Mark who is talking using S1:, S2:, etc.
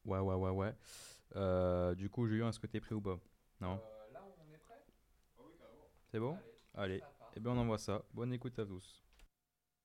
S1: Ouais, ouais, ouais, ouais. Du coup, Julien, est-ce que t'es prêt ou pas? Non?
S2: Là, on est prêt? Ah oui, carrément.
S1: C'est bon?
S2: Allez,
S1: Allez.
S2: ça part.
S1: Eh bien, on envoie ça. Bonne écoute à tous.